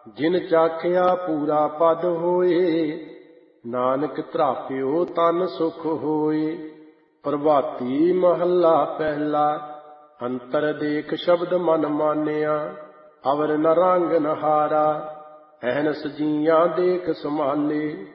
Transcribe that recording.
ਜਿਨ ਚਾਖਿਆ ਪੂਰਾ ਪਦ ਹੋਏ। ਨਾਨਕ ਧਰਾਪਿਓ ਤਨ ਸੁਖ ਹੋਏ। ਪ੍ਰਭਾਤੀ ਮਹੱਲਾ ਪਹਿਲਾ। ਅੰਤਰ ਦੇਖ ਸ਼ਬਦ ਮਨ ਮਾਨਿਆ, ਅਵਰ ਨ ਰੰਗ ਨ ਹਾਰਾ। ਅਹਨਸ ਜੀਆਂ ਦੇਖ ਸਮਾਲੇ,